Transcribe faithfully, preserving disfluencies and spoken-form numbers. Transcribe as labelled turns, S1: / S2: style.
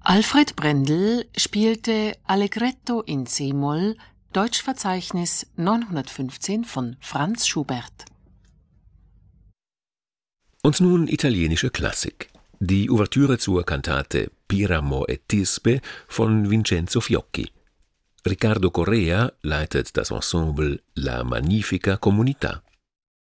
S1: Alfred Brendel spielte Allegretto in c-Moll, Deutschverzeichnis neunhundertfünfzehn von Franz Schubert.
S2: Und nun italienische Klassik. Die Ouvertüre zur Kantate Piramo e Tisbe von Vincenzo Fiocchi. Riccardo Correa leitet das Ensemble La Magnifica Comunità.